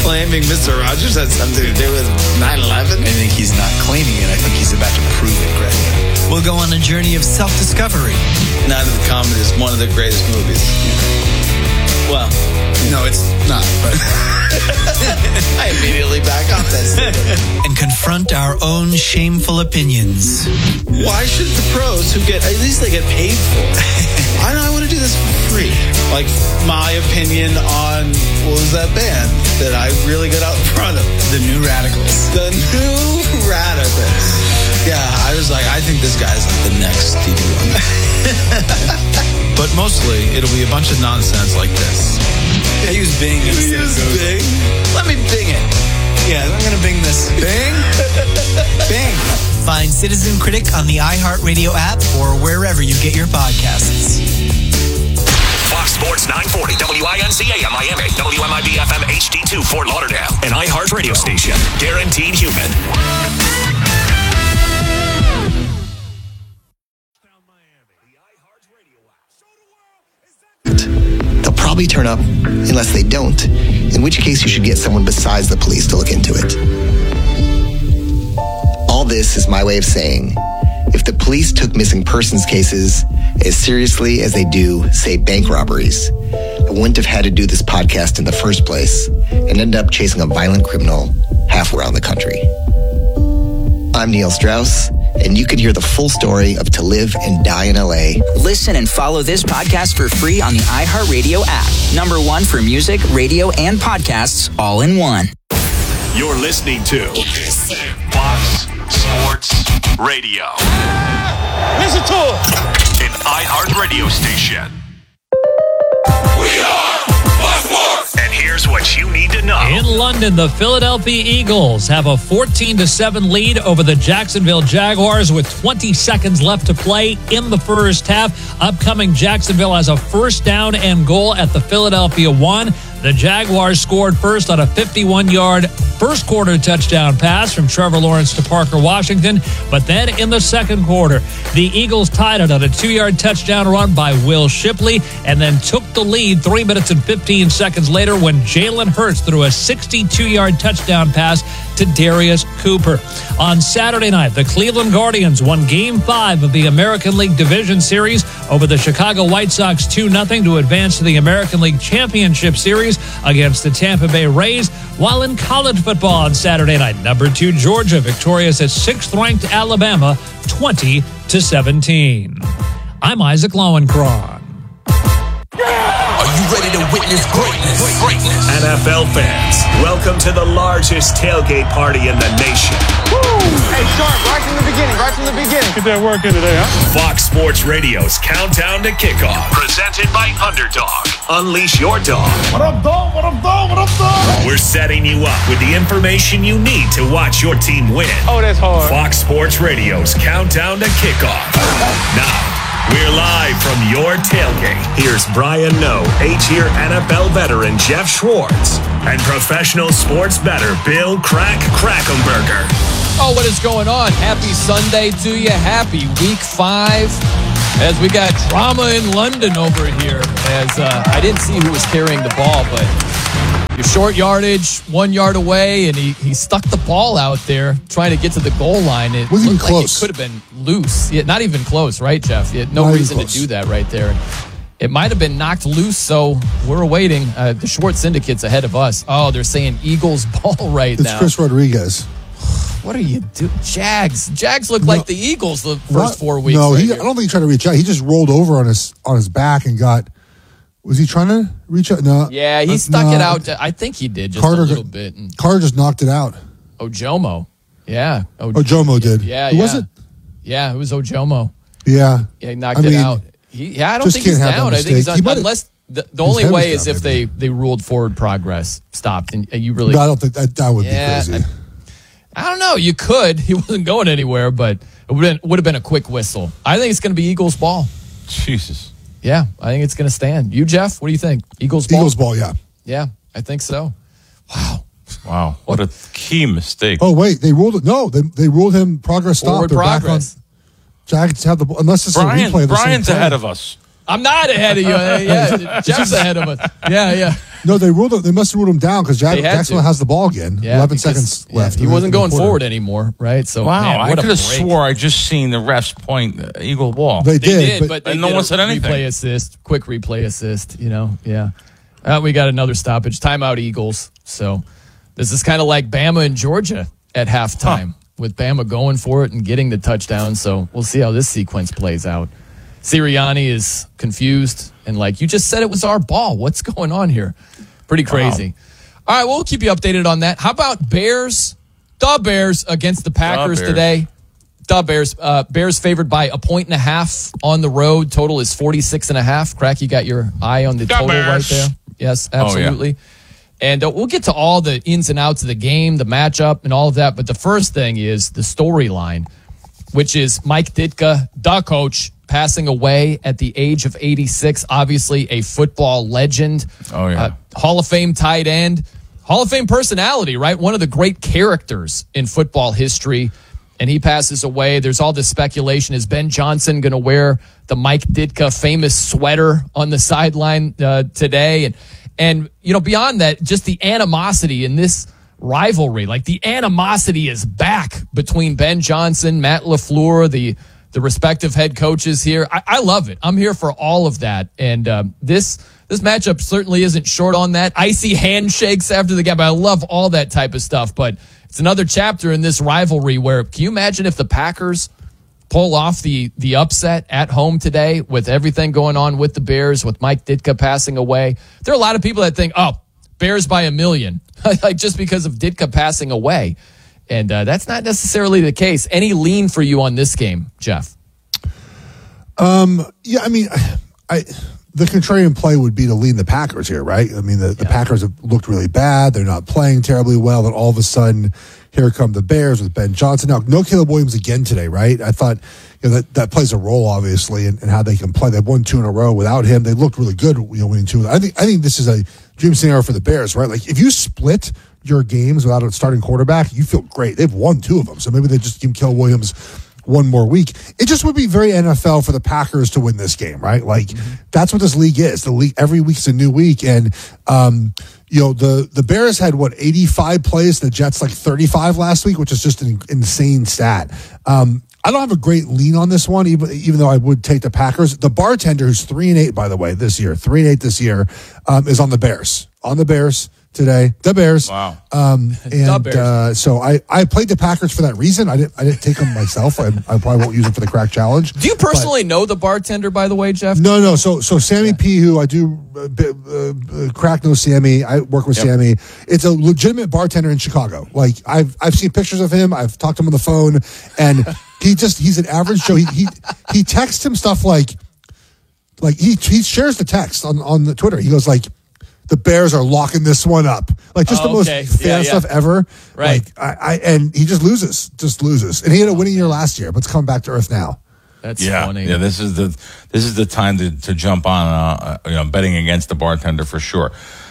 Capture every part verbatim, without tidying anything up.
claiming Mister Rogers had something to do with nine eleven? I think he's not claiming it. I think he's about to prove it, Greg. We'll go on a journey of self-discovery. Night of the Comet is one of the greatest movies. Well, no, it's not, but I immediately back off that statement. And confront our own shameful opinions. Why should the pros who get, at least they get paid for it? I know I want to do this for free. Like my opinion on, what was that band that I really got out in front of? The New Radicals. The New Radicals. Yeah, I was like, I think this guy's like the next Stevie Wonder. But mostly, it'll be a bunch of nonsense like this. Yeah, he was Bing. He was Bing. Let me Bing it. Yeah, I'm going to Bing this. Bing? Bing. Find Citizen Critic on the iHeartRadio app or wherever you get your podcasts. Fox Sports nine forty, W I N C A M Miami, W M I B F M H D two Fort Lauderdale, an iHeart radio station. Guaranteed human. They'll probably turn up unless they don't, in which case you should get someone besides the police to look into it. All this is my way of saying, if the police took missing persons cases as seriously as they do, say, bank robberies, I wouldn't have had to do this podcast in the first place and end up chasing a violent criminal half around the country. I'm Neil Strauss, and you can hear the full story of To Live and Die in L A. Listen and follow this podcast for free on the iHeartRadio app. Number one for music, radio, and podcasts all in one. You're listening to Fox Sports Radio. Listen to it. An iHeart radio station. We are Fox Sports. And here's what you need to know. In London, the Philadelphia Eagles have a fourteen to seven lead over the Jacksonville Jaguars with twenty seconds left to play in the first half. Upcoming, Jacksonville has a first down and goal at the Philadelphia one. The Jaguars scored first on a fifty-one-yard first quarter touchdown pass from Trevor Lawrence to Parker Washington. But then in the second quarter, the Eagles tied it on a two-yard touchdown run by Will Shipley and then took the lead three minutes and fifteen seconds later when Jalen Hurts threw a sixty-two-yard touchdown pass to Darius Cooper. On Saturday night, the Cleveland Guardians won Game five of the American League Division Series over the Chicago White Sox two nothing to advance to the American League Championship Series against the Tampa Bay Rays. While in college football on Saturday night, number two Georgia victorious at sixth-ranked Alabama twenty to seventeen. I'm Isaac Lowenkron. Are you ready to witness greatness? Greatness. N F L fans, welcome to the largest tailgate party in the nation. Woo! Hey, Sharp, right from the beginning, right from the beginning. Get that work in today, huh? Fox Sports Radio's Countdown to Kickoff. Presented by Underdog. Unleash your dog. What up, dog? What up, dog? What up, dog? We're setting you up with the information you need to watch your team win. Oh, that's hard. Fox Sports Radio's Countdown to Kickoff. Now, we're live from your tailgate. Here's Brian Noe, eight-year N F L veteran Jeff Schwartz, and professional sports bettor Bill Crack Krackomberger. Oh, what is going on? Happy Sunday to you. Happy week five. As we got drama in London over here. As uh, I didn't see who was carrying the ball, but your short yardage, one yard away, and he, he stuck the ball out there trying to get to the goal line. It wasn't even looked close. Like it could have been loose. Yeah, not even close, right, Jeff? You had no Not reason to do that right there. It might have been knocked loose, so we're awaiting. Uh, the Schwartz Syndicate's ahead of us. Oh, they're saying Eagles ball right it's now. It's Chris Rodriguez. What are you doing? Jags. Jags look No, like the Eagles the first Not, four weeks. No, right he, here. I don't think he tried to reach out. He just rolled over on his on his back and got. Was he trying to reach out? No. Yeah, he uh, stuck no. it out. I think he did just Carter, a little bit. And Carter just knocked it out. Ojomo. Yeah. O- Ojomo did. Yeah, Who yeah. was it? Yeah, it was Ojomo. Yeah. Yeah, he knocked I it mean, out. He, yeah, I don't just think he's can't have that down. I think he's mistake. He on, might have- unless the, the his only head way was is down, if maybe. they, they ruled forward progress stopped and, and you really. No, I don't think that, that would Yeah, be crazy. I, I don't know. You could. He wasn't going anywhere, but it would have, would have been a quick whistle. I think it's going to be Eagles ball. Jesus. Yeah, I think it's going to stand. You, Jeff, what do you think? Eagles ball? Eagles ball, yeah. Yeah, I think so. Wow. Wow. What a key mistake. Oh wait, they ruled it. No, they they ruled him progress stopped. Forward They're progress. back on. Jags have the ball unless it's Brian, a replay. Of the Brian's same play. ahead of us. I'm not ahead of you. Yeah, Jeff's ahead of us. Yeah, yeah. No, they ruled. They must have ruled him down because They had Jacksonville to. has the ball again. Yeah, Eleven because- seconds yeah, left. he in the- wasn't in the going quarter. forward anymore, right? So Wow, man, I what a could have break. swore I just seen the refs point uh, Eagle ball. They They did, did, but, but, they and no did one a said anything. Replay assist, quick replay assist. You know, yeah. Uh, we got another stoppage. Timeout, Eagles. So this is kind of like Bama and Georgia at halftime, Huh. with Bama going for it and getting the touchdown. So we'll see how this sequence plays out. Sirianni is confused and like, you just said it was our ball. What's going on here? Pretty crazy. Wow. All right, well, we'll keep you updated on that. How about Bears? The Bears against the Packers Bears. today. The Bears. Uh, Bears favored by a point and a half on the road. Total is forty-six and a half. Crack, you got your eye on the, The total Bears. right there. Yes, absolutely. Oh, yeah. And uh, we'll get to all the ins and outs of the game, the matchup, and all of that. But the first thing is the storyline, which is Mike Ditka, the coach, passing away at the age of eighty-six. Obviously, a football legend. Oh, yeah. Uh, Hall of Fame tight end. Hall of Fame personality, right? One of the great characters in football history. And he passes away. There's all this speculation. Is Ben Johnson going to wear the Mike Ditka famous sweater on the sideline uh, today? And, and, you know, beyond that, just the animosity in this rivalry. Like, the animosity is back between Ben Johnson, Matt LaFleur, the the respective head coaches here. I, I love it. I'm here for all of that. And um, this this matchup certainly isn't short on that. Icy handshakes after the game. I love all that type of stuff. But it's another chapter in this rivalry where, can you imagine if the Packers pull off the the upset at home today with everything going on with the Bears, with Mike Ditka passing away? There are a lot of people that think, oh, Bears by a million, like just because of Ditka passing away. And uh, that's not necessarily the case. Any lean for you on this game, Jeff? Um, yeah, I mean, I the contrarian play would be to lean the Packers here, right? I mean, the, the Yeah. Packers have looked really bad. They're not playing terribly well. And all of a sudden, here come the Bears with Ben Johnson. Now, no Caleb Williams again today, right? I thought you know, that, that plays a role, obviously, in, in how they can play. They've won two in a row without him. They looked really good, you know, winning two. I think I think this is a dream scenario for the Bears, right? Like, if you split your games without a starting quarterback, you feel great. They've won two of them, so maybe they just give Caleb Williams one more week. It just would be very N F L for the Packers to win this game, right? Like, mm-hmm. that's what this league is. The league, every week's a new week. And, um, you know, the, the Bears had, what, eighty-five plays, the Jets like thirty-five last week, which is just an insane stat. Um, I don't have a great lean on this one, even, even though I would take the Packers. The bartender, who's three and eight, by the way, this year, three and eight this year, um, is on the Bears. On the Bears today, the Bears. Wow. Um, and Bears. Uh, so I, I played the Packers for that reason. I didn't I didn't take them myself. I, I probably won't use them for the crack challenge. Do you personally but, know the bartender, by the way, Jeff? No, no. So so Sammy yeah. P, who I do uh, uh, crack knows Sammy. I work with yep. Sammy. It's a legitimate bartender in Chicago. Like I've I've seen pictures of him. I've talked to him on the phone, and he just he's an average Joe. He he he texts him stuff like like he he shares the text on on the Twitter. He goes like, the Bears are locking this one up. Like, just oh, the okay. most fan yeah, yeah. stuff ever. Right. Like, I, I, and he just loses. Just loses. And he had a winning year last year, but it's coming back to earth now. That's yeah, funny. Yeah, this is the this is the time to, to jump on, uh, you know, betting against the bartender for sure.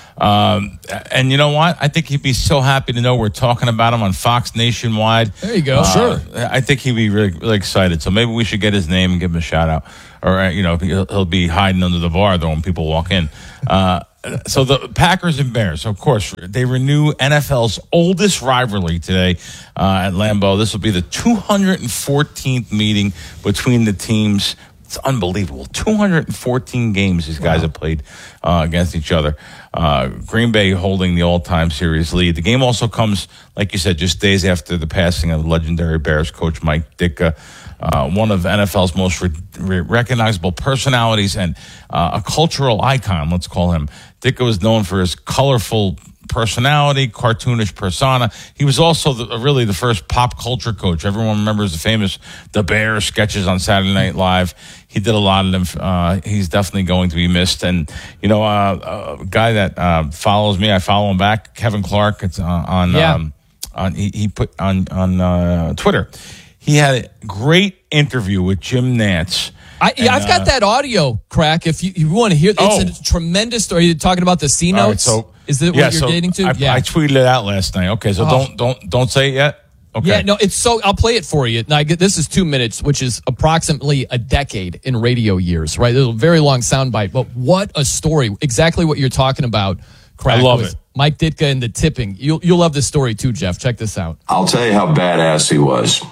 Um, and you know what? I think he'd be so happy to know we're talking about him on Fox Nationwide. There you go. Uh, sure. I think he'd be really, really excited. So maybe we should get his name and give him a shout out. Or, uh, you know, he'll, he'll be hiding under the bar, though, when people walk in. Uh, so the Packers and Bears, of course, they renew N F L's oldest rivalry today uh, at Lambeau. This will be the two hundred fourteenth meeting between the teams. It's unbelievable. two hundred fourteen games these guys wow. have played uh, against each other. Uh, Green Bay holding the all-time series lead. The game also comes, like you said, just days after the passing of legendary Bears coach Mike Ditka, uh, one of N F L's most re- re- recognizable personalities and uh, a cultural icon, let's call him. Ditka was known for his colorful personality, cartoonish persona. He was also the, really the first pop culture coach. Everyone remembers the famous The Bear sketches on Saturday Night Live. He did a lot of them. Uh, he's definitely going to be missed. And, you know, uh, a guy that uh, follows me, I follow him back, Kevin Clark. It's uh, on, yeah. um, on he, he put on, on uh, Twitter. He had a great interview with Jim Nantz. I, and, I've got uh, that audio, Crack. If you, you want to hear, it's oh. a tremendous story. You're talking about the C notes. Right, so, Is that what yeah, you're so getting to? I, yeah, I tweeted it out last night. Okay, so oh. don't don't don't say it yet. Okay. Yeah, no, it's so. I'll play it for you. Now, I get, this is two minutes, which is approximately a decade in radio years, right? It's a very long soundbite, but what a story! Exactly what you're talking about. Crack I love was it. Mike Ditka and the tipping. You'll, you'll love this story too, Jeff. Check this out. I'll tell you how badass he was.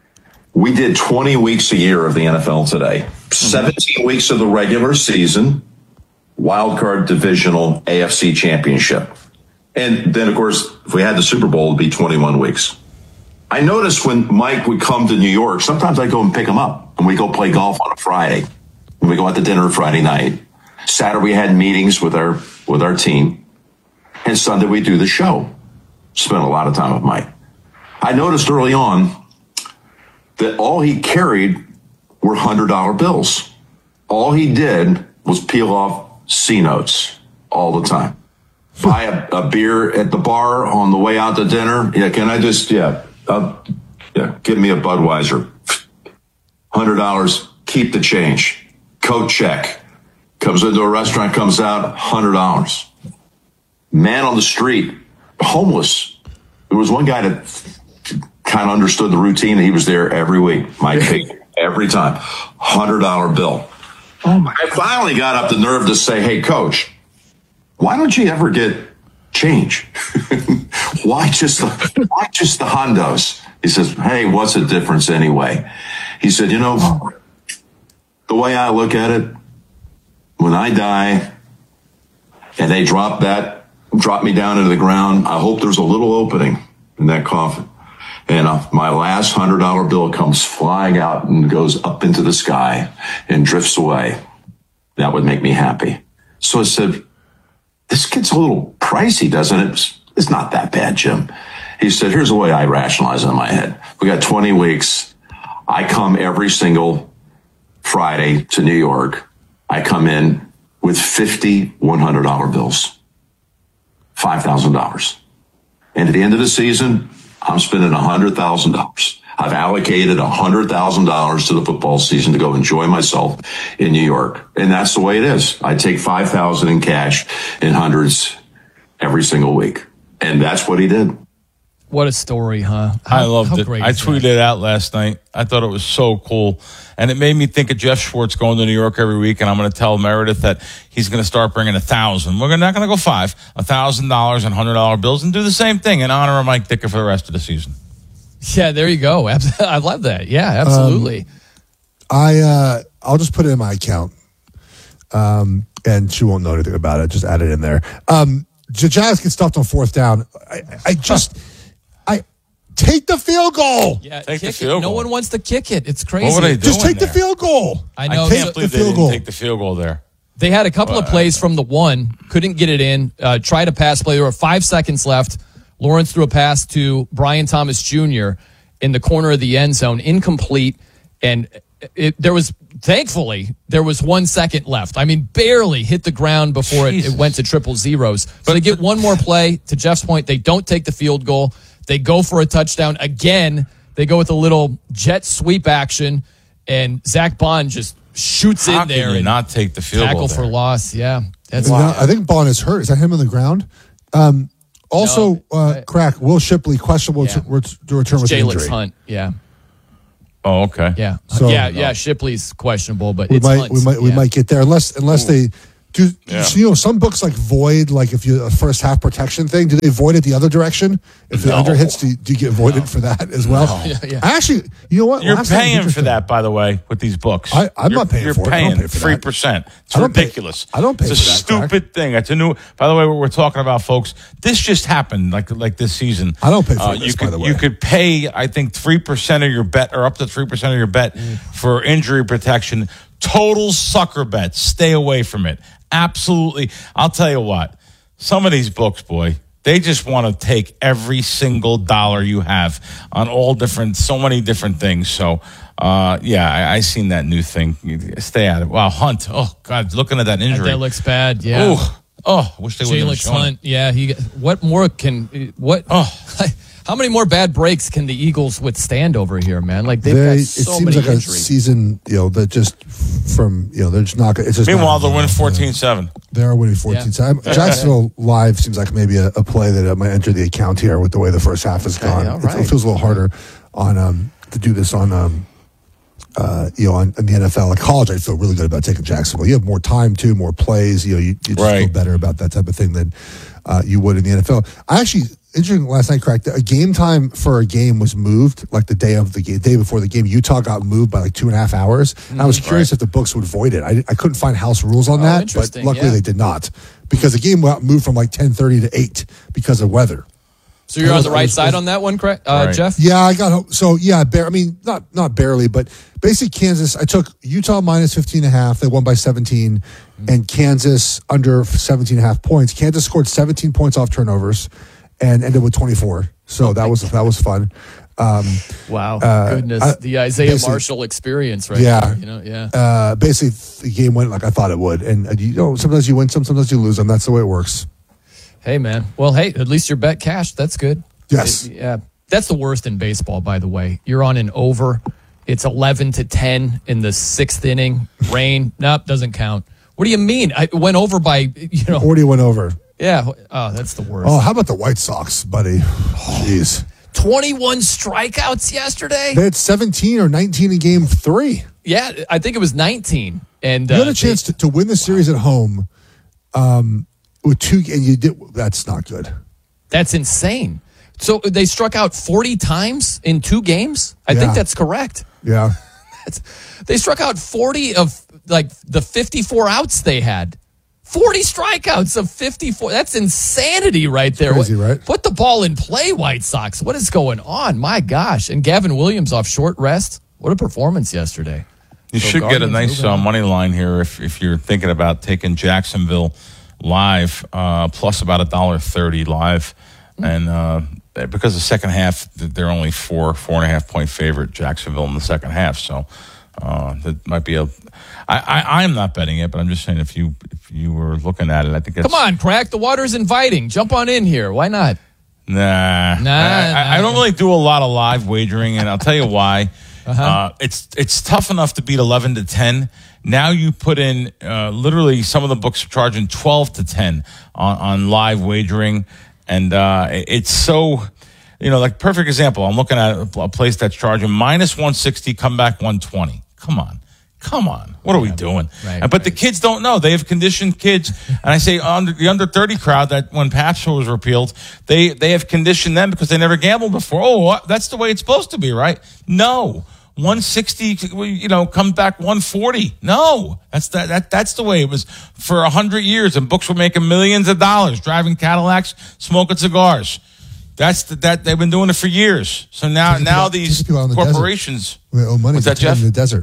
We did twenty weeks a year of the N F L Today, seventeen weeks of the regular season, wild card divisional A F C championship. And then, of course, if we had the Super Bowl, it'd be twenty-one weeks. I noticed when Mike would come to New York, sometimes I go and pick him up and we go play golf on a Friday. And we go out to dinner Friday night. Saturday we had meetings with our with our team. And Sunday we do the show. Spent a lot of time with Mike. I noticed early on that all he carried were one hundred dollar bills. All he did was peel off C notes all the time. Buy a, a beer at the bar on the way out to dinner. Yeah, can I just, yeah, uh, yeah, give me a Budweiser. one hundred dollars, keep the change. Coat check. Comes into a restaurant, comes out, one hundred dollars. Man on the street, homeless. There was one guy that kind of understood the routine, and he was there every week. Mike paid every time. one hundred dollar bill. Oh my! I finally got up the nerve to say, hey, coach, why don't you ever get change? why just the, why just the hondos? He says, hey, what's the difference anyway? He said, you know, the way I look at it, when I die and they drop that, drop me down into the ground, I hope there's a little opening in that coffin. And uh, my last one hundred dollar bill comes flying out and goes up into the sky and drifts away. That would make me happy. So I said, this gets a little pricey, doesn't it? It's not that bad, Jim. He said, here's the way I rationalize it in my head. We got twenty weeks. I come every single Friday to New York. I come in with fifty one hundred dollar bills, five thousand dollars. And at the end of the season, I'm spending one hundred thousand dollars. I've allocated one hundred thousand dollars to the football season to go enjoy myself in New York. And that's the way it is. I take five thousand dollars in cash in hundreds every single week. And that's what he did. What a story, huh? How, I loved how it. great I is tweeted that? it out last night. I thought it was so cool. And it made me think of Jeff Schwartz going to New York every week. And I'm going to tell Meredith that he's going to start bringing a thousand. We're not going to go five, a thousand dollars and hundred dollar bills, and do the same thing in honor of Mike Ditka for the rest of the season. Yeah, there you go. I love that. Yeah, absolutely. Um, I uh, I'll just put it in my account, um, and she won't know anything about it. Just add it in there. Um, the Jazz get stuffed on fourth down. I, I just I take the field goal. Yeah, take the kick field it. No goal. one wants to kick it. It's crazy. What were they doing Just take there? the field goal. I know. I can't so- believe the they field didn't goal. take the field goal there. They had a couple of Wow. plays from the one, couldn't get it in, uh, tried a pass play. There were five seconds left. Lawrence threw a pass to Brian Thomas Junior in the corner of the end zone, incomplete. And it, there was, thankfully, there was one second left. I mean, barely hit the ground before it, it went to triple zeros. So they get one more play. To Jeff's point, they don't take the field goal. They go for a touchdown. Again, they go with a little jet sweep action, and Zach Bond just shoots How in there can you and not take the field tackle goal for there? loss. Yeah, that's Now, I think Bond is hurt. Is that him on the ground? Um, also, No, uh, I- crack. Will Shipley questionable Yeah. to, ret- to return with Jalix injury. Hunt. Yeah, Oh, okay. yeah, So- yeah, yeah. Shipley's questionable, but We it's might, Hunt. we might, we Yeah. might get there unless, unless they do. Yeah. You know, some books like void, like if you a first half protection thing, do they void it the other direction? If the No. under hits, do you, do you get voided for that as well? Yeah, yeah. Actually, you know what? You're Last time was paying for interesting. that, by the way, with these books. I- I'm You're- not paying you're for it. I don't paying pay for three that. percent. It's I don't pay- ridiculous. I don't pay It's a for that, Crack. stupid thing. It's a new. By the way, what we're talking about, folks, this just happened like like this season. I don't pay for Uh, this, you by could the way. you could pay, I think, three percent of your bet, or up to three percent of your bet for injury protection. Total sucker bets. Stay away from it. Absolutely. I'll tell you what. Some of these books, boy, they just want to take every single dollar you have on all different, so many different things. So, uh, yeah, I, I seen that new thing. You- Stay out of it. Wow, Hunt. Oh, God, looking at that injury. That looks bad. Yeah. Oh, oh, I wish they would have Jalix shown it. Hunt. Yeah. He. What more can? What? Oh. How many more bad breaks can the Eagles withstand over here, man? Like they've They, got it so seems many like a injuries. season, you know, that just from, you know, they're just not going to. It's just Meanwhile, not, they're winning fourteen seven. They are winning fourteen seven. Jacksonville Live seems like maybe a, a play that might enter the account here with the way the first half has gone. all It- right. It feels a little harder on um, to do this on um, uh, you know, on, in the N F L. Like college, I feel really good about taking Jacksonville. You have more time too, more plays. You know, you, you just Right. feel better about that type of thing than uh, you would in the N F L. I actually, interesting, last night, cracked a game time for a game was moved, like the day of the game, day before the game. Utah got moved by like two and a half hours. And I was curious Right. if the books would void it. I, I couldn't find house rules on Oh, that, but interesting, luckily yeah. they did not, because the game got moved from like ten thirty to eight because of weather. So you're I on was- the I right was- side on that one, correct, uh, Right. Jeff? Yeah, I got home. So, yeah, bare, I mean, not not barely, but basically Kansas, I took Utah minus fifteen and a half. They won by seventeen. And Kansas under seventeen and a half points. Kansas scored seventeen points off turnovers and ended with twenty-four. So that was that was fun. Um, Wow, Uh, goodness, I- the Isaiah basically- Marshall experience, right? Yeah. there, you know, yeah. uh, basically, the game went like I thought it would. And, uh, you know, sometimes you win some, sometimes you lose them. That's the way it works. Hey, man. Well, hey, at least your bet cashed. That's good. Yes. It- yeah, that's the worst in baseball, by the way. You're on an over. It's eleven to ten in the sixth inning. Rain. Nope, doesn't count. What do you mean? I went over by, you know. forty went over. Yeah. Oh, that's the worst. Oh, how about the White Sox, buddy? Jeez. twenty-one strikeouts yesterday? They had seventeen or nineteen in game three. Yeah, I think it was nineteen. And You had uh, a chance to, to win the series at home um, with two, and you did. That's not good. That's insane. So they struck out forty times in two games? I Yeah. think that's correct. Yeah. That's, they struck out forty of like the fifty-four outs they had. forty strikeouts of fifty-four. That's insanity right there. Crazy, What- right? Put the ball in play, White Sox. What is going on? My gosh. And Gavin Williams off short rest. What a performance yesterday. You So should get a Guardians nice moving uh, on. money line here if, if you're thinking about taking Jacksonville live, uh, plus about a dollar thirty live, and uh, because the second half they're only four four and a half point favorite Jacksonville in the second half, so uh, that might be a. I, I I'm not betting it, but I'm just saying if you if you were looking at it, I think that's, Come on, Crack. The water's inviting. Jump on in here. Why not? Nah, Nah, I, I, I nah. don't really do a lot of live wagering, and I'll tell you why. Uh-huh. Uh, it's it's tough enough to beat eleven to ten. Now you put in uh, literally some of the books are charging twelve to ten on, on live wagering, and uh, it- it's so, you know, like perfect example. I'm looking at a, a place that's charging minus one sixty, come back one twenty. Come on. Come on, what are we doing? right, And- but the kids don't know. They have conditioned kids, and I say under the under thirty crowd that when Patch was repealed, they they have conditioned them because they never gambled before. Oh, what? That's the way it's supposed to be, right? No, one sixty, you know, come back one forty. No, that's that that that's the way it was for a hundred years, and books were making millions of dollars driving Cadillacs, smoking cigars. That's the, that they've been doing it for years. So now Taking now people out- these taking people out in the desert. corporations. We owe money What's to that, Jeff? in the desert.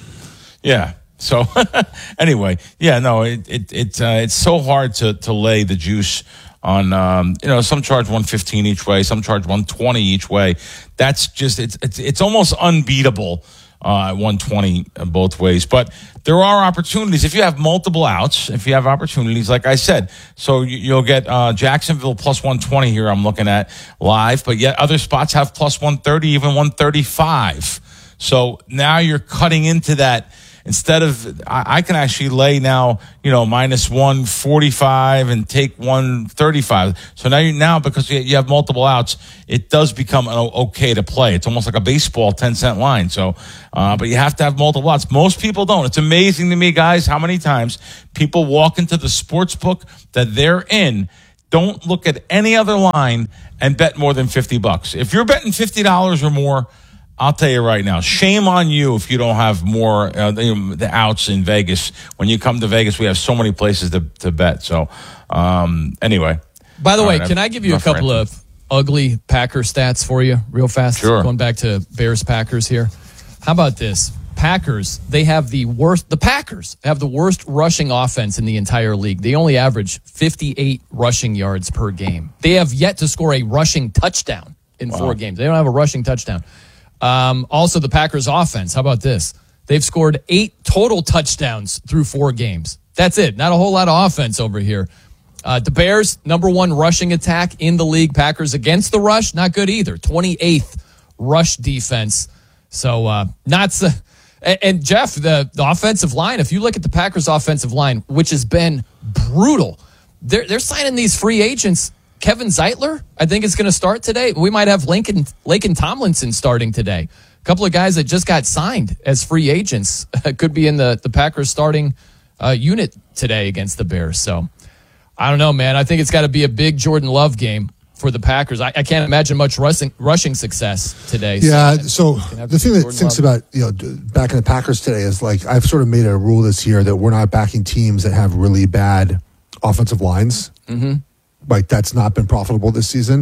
Yeah. So anyway, yeah, no, it it it uh, it's so hard to to lay the juice on. Um, you know, some charge one fifteen each way, some charge one twenty each way. That's just it's it's it's almost unbeatable uh, at one twenty both ways. But there are opportunities if you have multiple outs. If you have opportunities, like I said, so you, you'll get uh, Jacksonville plus one twenty here. I'm looking at live, but yet other spots have plus one thirty, even one thirty-five. So now you're cutting into that. Instead of, I, I can actually lay now, you know, minus one forty-five and take one thirty-five. So now you now because you, you have multiple outs, it does become an okay to play. It's almost like a baseball ten cent line. So, uh, but you have to have multiple outs. Most people don't. It's amazing to me, guys, how many times people walk into the sports book that they're in, don't look at any other line and bet more than fifty bucks. If you're betting fifty dollars or more, I'll tell you right now, shame on you if you don't have more uh, the, the outs in Vegas. When you come to Vegas, we have so many places to, to bet. So, um, anyway. By the All way, right, can I give you a enough couple ranting. of ugly Packer stats for you real fast? Sure. Going back to Bears Packers here. How about this? Packers, they have the worst, the Packers have the worst rushing offense in the entire league. They only average fifty-eight rushing yards per game. They have yet to score a rushing touchdown in Wow. four games. They don't have a rushing touchdown. Um, also, the Packers offense, how about this? They've scored eight total touchdowns through four games. That's it. Not a whole lot of offense over here. Uh, the Bears, number one rushing attack in the league. Packers against the rush, not good either. twenty-eighth rush defense. So, uh, not so. And, and Jeff, the, the offensive line, if you look at the Packers offensive line, which has been brutal, they're, they're signing these free agents Kevin Zeitler, I think, is going to start today. We might have Lincoln, Laken Tomlinson starting today. A couple of guys that just got signed as free agents could be in the, the Packers starting uh, unit today against the Bears. So I don't know, man. I think it's got to be a big Jordan Love game for the Packers. I, I can't imagine much rushing, rushing success today. Yeah, so, so the thing that Jordan thinks Love. about, you know, backing the Packers today is like, I've sort of made a rule this year that we're not backing teams that have really bad offensive lines. Mm-hmm. Like, that's not been profitable this season.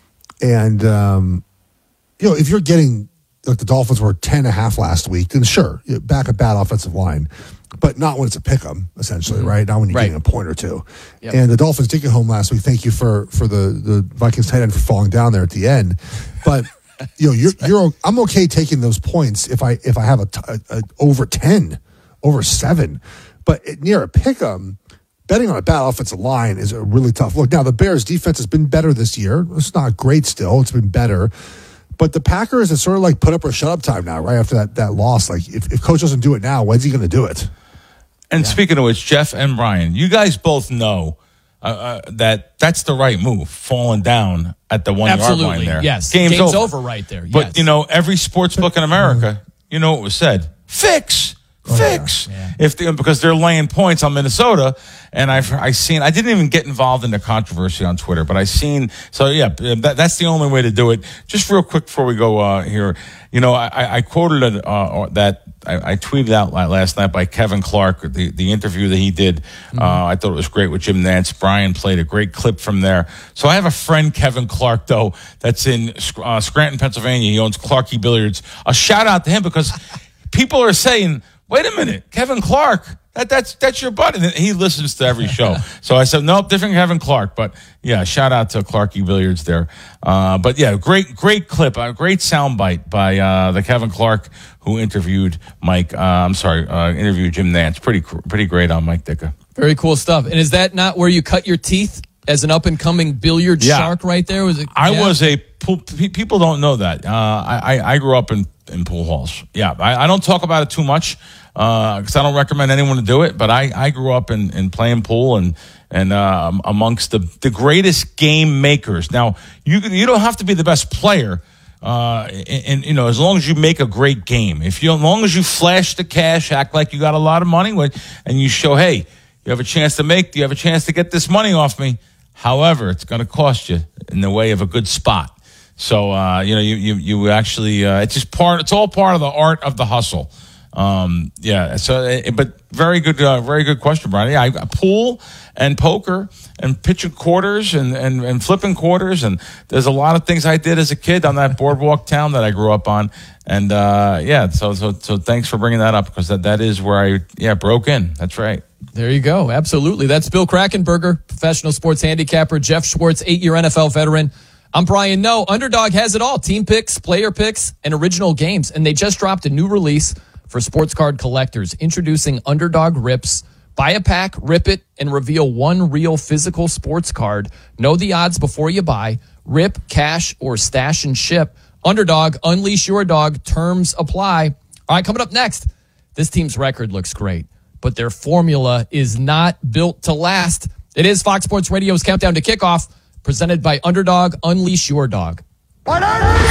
And, um, you know, if you're getting, like the Dolphins were ten and a half last week, then sure, you back a bad offensive line. But not when it's a pick 'em, essentially, mm-hmm. right? Not when you're right. getting a point or two. Yep. And the Dolphins did get home last week. Thank you for for the, the Vikings tight end for falling down there at the end. But you know, you're you're I'm okay taking those points if I if I have a, t- a, a over ten, over seven. But it, near a pick 'em, betting on a bad offensive line is a really tough look. Now the Bears' defense has been better this year. It's not great still. It's been better. But the Packers, it's sort of like put up or shut up time now, right after that that loss. Like if, if coach doesn't do it now, when's he going to do it? And yeah. speaking of which, Jeff and Brian, you guys both know uh, uh, that that's the right move, falling down at the one Absolutely, yard line there. yes. Game's, Game's over. over right there, But, yes. you know, every sports book in America, you know what was said? Fix! Oh, Fix! yeah. Yeah. If they, because they're laying points on Minnesota, and I've I seen, I didn't even get involved in the controversy on Twitter, but I seen, so yeah, that, that's the only way to do it. Just real quick before we go uh, here, you know, I, I quoted it, uh, that, I, I tweeted out last night by Kevin Clark, the, the interview that he did. Mm-hmm. Uh, I thought it was great with Jim Nantz. Brian played a great clip from there. So I have a friend, Kevin Clark, though, that's in uh, Scranton, Pennsylvania. He owns Clarky Billiards. A shout out to him because people are saying, wait a minute, Kevin Clark, that, that's that's your buddy. And he listens to every show. So I said, nope, different Kevin Clark. But yeah, shout out to Clarky Billiards there. Uh, but yeah, great great clip, a great soundbite by uh, the Kevin Clark who interviewed Mike. Uh, I'm sorry, uh, interviewed Jim Nantz. Pretty pretty great on Mike Ditka. Very cool stuff. And is that not where you cut your teeth as an up and coming billiard Yeah. shark right there? Was it? I yeah. was a pool, pe- people don't know that. Uh, I, I I grew up in in pool halls. Yeah, I, I don't talk about it too much because uh, I don't recommend anyone to do it. But I, I grew up in, in playing pool and and uh, amongst the the greatest game makers. Now you you don't have to be the best player. Uh, and, and you know, as long as you make a great game, if you, as long as you flash the cash, act like you got a lot of money, and you show, hey, you have a chance to make, you have a chance to get this money off me. However, it's going to cost you in the way of a good spot. So, uh, you know, you, you, you actually, uh, it's just part, it's all part of the art of the hustle. Um, yeah. So, uh, but very good, uh, very good question, Brian. Yeah, I, pool and poker and pitching quarters and, and, and flipping quarters. And there's a lot of things I did as a kid on that boardwalk town that I grew up on. And, uh, yeah, so, so, so thanks for bringing that up because that, that is where I, yeah, broke in. That's right. There you go. Absolutely. That's Bill Krackenberger, professional sports handicapper. Jeff Schwartz, eight-year N F L veteran. I'm Brian Noe. Underdog has it all. Team picks, player picks, and original games. And they just dropped a new release for sports card collectors, introducing Underdog Rips. Buy a pack, rip it, and reveal one real physical sports card. Know the odds before you buy. Rip, cash, or stash and ship. Underdog, unleash your dog. Terms apply. All right, coming up next, this team's record looks great, but their formula is not built to last. It is Fox Sports Radio's Countdown to Kickoff, presented by Underdog. Unleash your dog. Into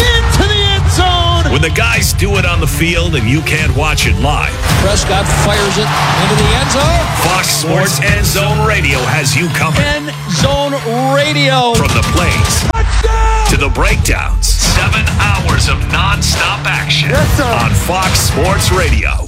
the end zone. When the guys do it on the field and you can't watch it live, Prescott fires it into the end zone. Fox Sports End Zone Radio has you covered. End Zone Radio. From the plays to the breakdowns, seven hours of nonstop action yes, on Fox Sports Radio.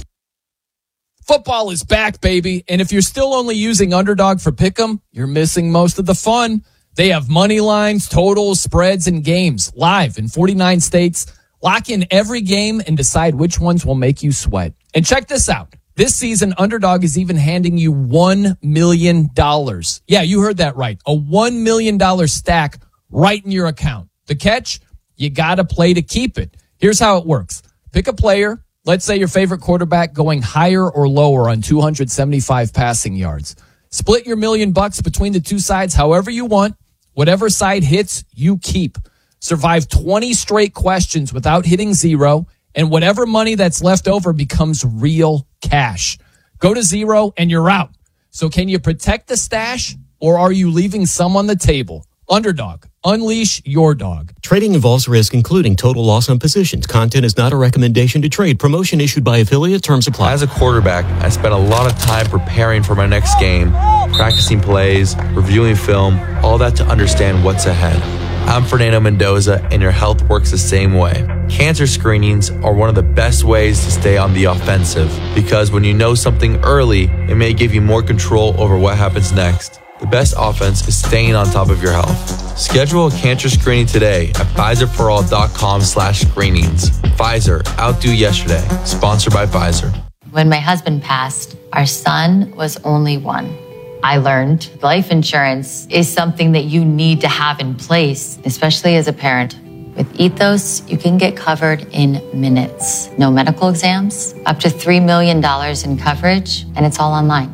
Football is back, baby. And if you're still only using Underdog for Pick'em, you're missing most of the fun. They have money lines, totals, spreads, and games live in forty-nine states. Lock in every game and decide which ones will make you sweat. And check this out. This season, Underdog is even handing you one million dollars. Yeah, you heard that right. A one million dollars stack right in your account. The catch? You got to play to keep it. Here's how it works. Pick a player. Let's say your favorite quarterback going higher or lower on two hundred seventy-five passing yards. Split your million bucks between the two sides however you want. Whatever side hits, you keep. Survive twenty straight questions without hitting zero, and whatever money that's left over becomes real cash. Go to zero and you're out. So can you protect the stash, or are you leaving some on the table? Underdog. Unleash your dog. Trading involves risk, including total loss on positions. Content is not a recommendation to trade. Promotion issued by affiliate. Terms apply. As a quarterback, I spent a lot of time preparing for my next game, practicing plays, reviewing film, all that to understand what's ahead. I'm Fernando Mendoza, and your health works the same way. Cancer screenings are one of the best ways to stay on the offensive, because when you know something early, it may give you more control over what happens next. The best offense is staying on top of your health. Schedule a cancer screening today at Pfizerforall.com slash screenings. Pfizer, outdo yesterday. Sponsored by Pfizer. When my husband passed, our son was only one. I learned life insurance is something that you need to have in place, especially as a parent. With Ethos, you can get covered in minutes. No medical exams, up to three million dollars in coverage, and it's all online.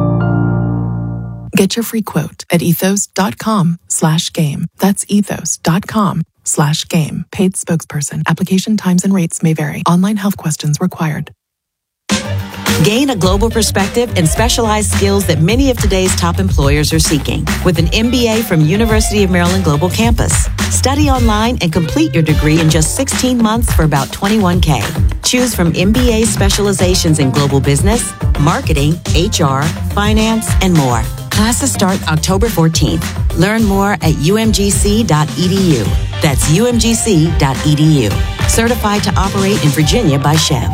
Get your free quote at ethos.com slash game. That's ethos.com slash game. Paid spokesperson. Application times and rates may vary. Online health questions required. Gain a global perspective and specialized skills that many of today's top employers are seeking with an M B A from University of Maryland Global Campus. Study online and complete your degree in just sixteen months for about twenty-one K. Choose from M B A specializations in global business, marketing, H R, finance, and more. Classes start October fourteenth. Learn more at u m g c dot e d u. That's u m g c dot e d u. Certified to operate in Virginia by Chev.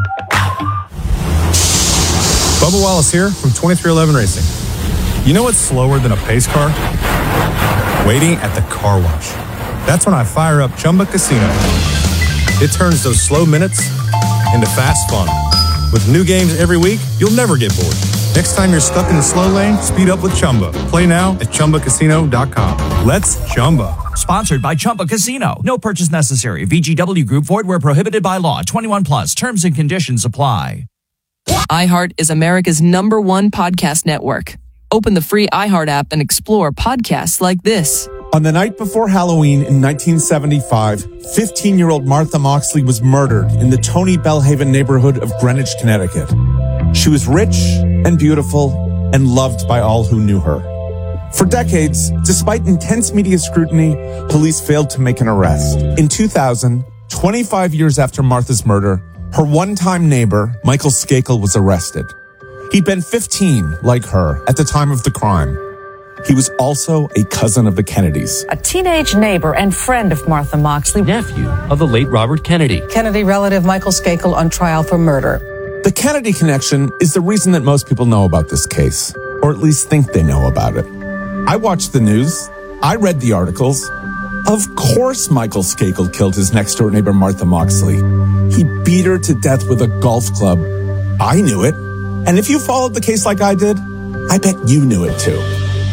Bubba Wallace here from twenty-three eleven Racing. You know what's slower than a pace car? Waiting at the car wash. That's when I fire up Chumba Casino. It turns those slow minutes into fast fun. With new games every week, you'll never get bored. Next time you're stuck in the slow lane, speed up with Chumba. Play now at chumba casino dot com. Let's Chumba. Sponsored by Chumba Casino. No purchase necessary. V G W Group. Void where prohibited by law. twenty-one plus. Terms and conditions apply. iHeart is America's number one podcast network. Open the free iHeart app and explore podcasts like this. On the night before Halloween in nineteen seventy-five, fifteen-year-old Martha Moxley was murdered in the Tony Bellhaven neighborhood of Greenwich, Connecticut. She was rich and beautiful and loved by all who knew her. For decades, despite intense media scrutiny, police failed to make an arrest. In two thousand, twenty-five years after Martha's murder, her one-time neighbor, Michael Skakel, was arrested. He'd been fifteen, like her, at the time of the crime. He was also a cousin of the Kennedys. A teenage neighbor and friend of Martha Moxley. Nephew of the late Robert Kennedy. Kennedy relative Michael Skakel on trial for murder. The Kennedy connection is the reason that most people know about this case, or at least think they know about it. I watched the news. I read the articles. Of course Michael Skakel killed his next-door neighbor Martha Moxley. He beat her to death with a golf club. I knew it. And if you followed the case like I did, I bet you knew it too.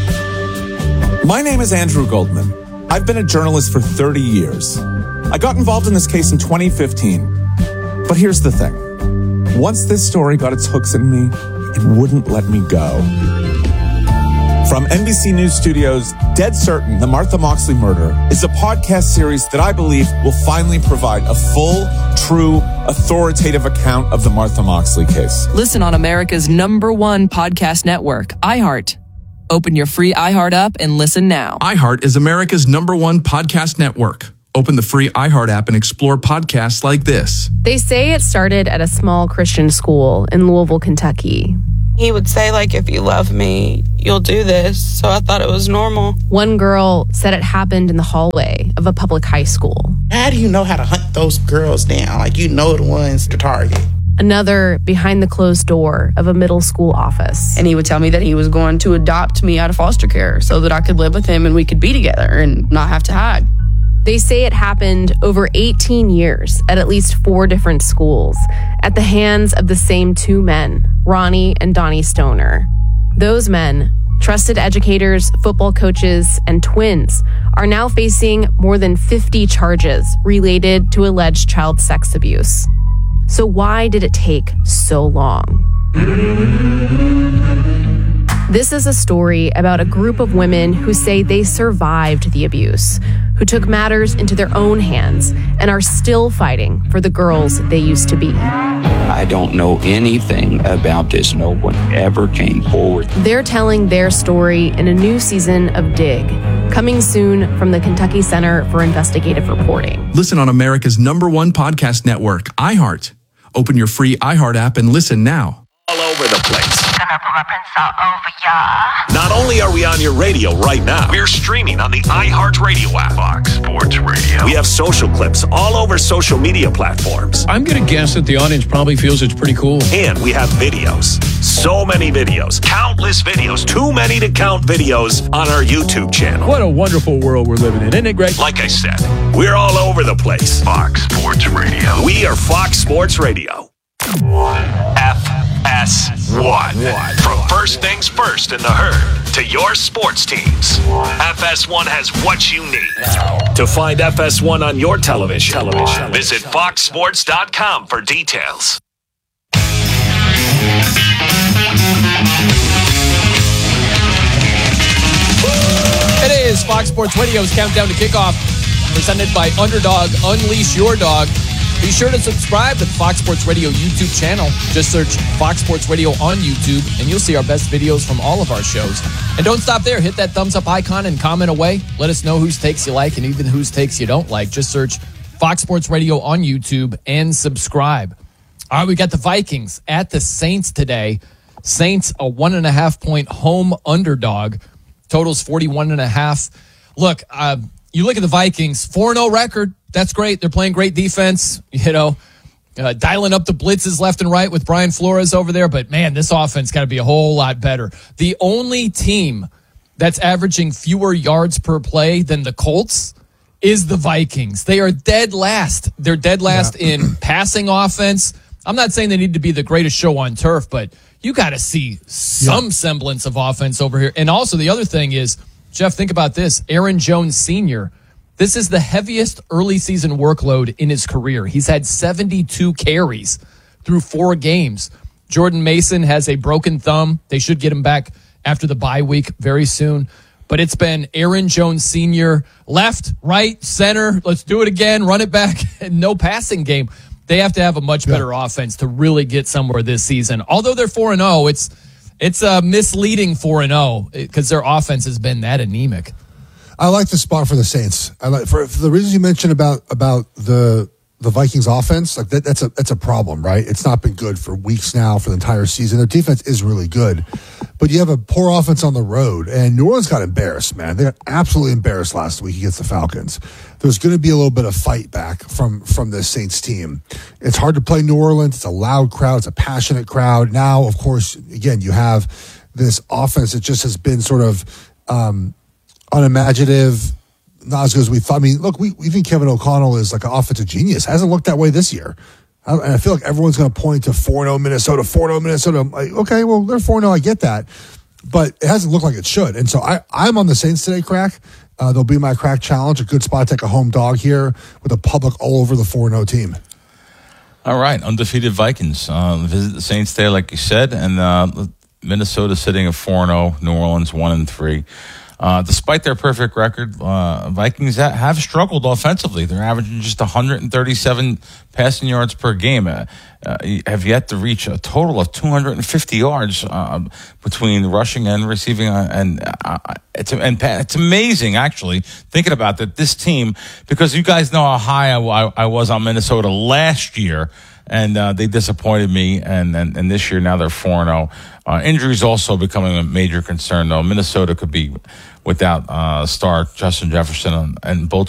My name is Andrew Goldman. I've been a journalist for thirty years. I got involved in this case in twenty fifteen. But here's the thing. Once this story got its hooks in me, it wouldn't let me go. From N B C News Studios, Dead Certain, The Martha Moxley Murder is a podcast series that I believe will finally provide a full, true, authoritative account of the Martha Moxley case. Listen on America's number one podcast network, iHeart. Open your free iHeart app and listen now. iHeart is America's number one podcast network. Open the free iHeart app and explore podcasts like this. They say it started at a small Christian school in Louisville, Kentucky. He would say, like, if you love me, you'll do this. So I thought it was normal. One girl said it happened in the hallway of a public high school. How do you know how to hunt those girls down? Like, you know the ones to target. Another behind the closed door of a middle school office. And he would tell me that he was going to adopt me out of foster care so that I could live with him and we could be together and not have to hide. They say it happened over eighteen years at at least four different schools at the hands of the same two men, Ronnie and Donnie Stoner. Those men, trusted educators, football coaches, and twins, are now facing more than fifty charges related to alleged child sex abuse. So why did it take so long? This is a story about a group of women who say they survived the abuse, who took matters into their own hands and are still fighting for the girls they used to be. I don't know anything about this. No one ever came forward. They're telling their story in a new season of Dig, Coming soon from the Kentucky Center for Investigative Reporting. Listen on America's number one podcast network, iHeart. Open your free iHeart app and listen now. All over the place. Not only are we on your radio right now, we're streaming on the iHeartRadio app. Fox Sports Radio. We have social clips all over social media platforms. I'm going to guess that the audience probably feels it's pretty cool. And we have videos. So many videos. Countless videos. Too many to count videos on our YouTube channel. What a wonderful world we're living in, isn't it great? Like I said, we're all over the place. Fox Sports Radio. We are Fox Sports Radio. F S one. From first things first in the herd to your sports teams, F S one has what you need. To find F S one on your television, television. visit fox sports dot com for details. It is Fox Sports Radio's Countdown to Kickoff, presented by Underdog. Unleash your dog. Be sure to subscribe to the Fox Sports Radio YouTube channel. Just search Fox Sports Radio on YouTube, and you'll see our best videos from all of our shows. And don't stop there. Hit that thumbs up icon and comment away. Let us know whose takes you like and even whose takes you don't like. Just search Fox Sports Radio on YouTube and subscribe. All right, we got the Vikings at the Saints today. Saints, a one and a half point home underdog. Totals forty-one and a half. Look, uh, you look at the Vikings, four and oh record. That's great. They're playing great defense, you know, uh, dialing up the blitzes left and right with Brian Flores over there. But, man, this offense got to be a whole lot better. The only team that's averaging fewer yards per play than the Colts is the Vikings. They are dead last. They're dead last yeah. in passing offense. I'm not saying they need to be the greatest show on turf, but you got to see some yeah. semblance of offense over here. And also the other thing is, Jeff, think about this. Aaron Jones Senior, this is the heaviest early season workload in his career. He's had seventy-two carries through four games. Jordan Mason has a broken thumb. They should get him back after the bye week very soon. But it's been Aaron Jones Senior, left, right, center. Let's do it again. Run it back. No passing game. They have to have a much better yeah. offense to really get somewhere this season. Although they're four and oh, it's it's a misleading four and oh because their offense has been that anemic. I like the spot for the Saints. I like for, for the reasons you mentioned about about the the Vikings offense. Like that, that's a that's a problem, right? It's not been good for weeks now, for the entire season. Their defense is really good, but you have a poor offense on the road, and New Orleans got embarrassed, man. They got absolutely embarrassed last week against the Falcons. There's going to be a little bit of fight back from from the Saints team. It's hard to play New Orleans. It's a loud crowd. It's a passionate crowd. Now, of course, again, you have this offense that just has been sort of um, unimaginative, not as good as we thought. I mean, look, we, we think Kevin O'Connell is like an offensive genius. Hasn't looked that way this year. I, and I feel like everyone's going to point to four and oh Minnesota, four and oh Minnesota. I'm like, okay, well, they're four and oh, I get that. But it hasn't looked like it should. And so I, I'm on the Saints today, Crack. Uh, they'll be my Crack challenge. A good spot to take a home dog here with the public all over the four and oh team. All right, undefeated Vikings. Uh, visit the Saints there, like you said. And uh, Minnesota sitting at four and oh, New Orleans one and three. Uh, despite their perfect record, uh, Vikings have struggled offensively. They're averaging just one hundred thirty-seven passing yards per game. Uh, uh, have yet to reach a total of two hundred fifty yards uh, between rushing and receiving. Uh, and uh, it's and it's amazing, actually, thinking about that. This team, because you guys know how high I, I, I was on Minnesota last year. And uh, they disappointed me, and, and and this year now they're four and oh. Uh, injuries also becoming a major concern, though. Minnesota could be without uh, star Justin Jefferson, and, and both